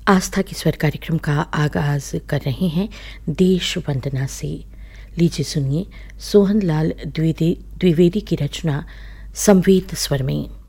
आस्था की स्वर कार्यक्रम का आगाज कर रहे हैं देश वंदना से। लीजिए सुनिए सोहन लाल द्विवेदी की रचना संवेद स्वर में।